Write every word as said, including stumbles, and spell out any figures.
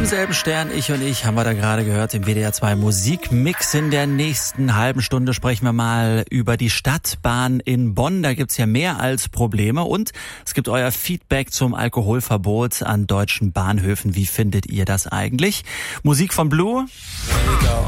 Vom selben Stern, ich und ich, haben wir da gerade gehört im W D R zwei Musikmix. In der nächsten halben Stunde sprechen wir mal über die Stadtbahn in Bonn. Da gibt's ja mehr als Probleme und es gibt euer Feedback zum Alkoholverbot an deutschen Bahnhöfen. Wie findet ihr das eigentlich? Musik von Blue.